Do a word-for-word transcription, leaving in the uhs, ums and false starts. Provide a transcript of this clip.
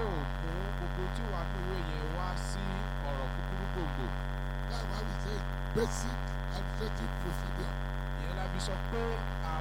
yóò mú gbogbo tí wàá pínwó yẹn wá sí ọ̀rọ̀ kúkúrú gbòǹgbò. That's why we say basic administrative procedure. Ìyẹn la fi sọ pé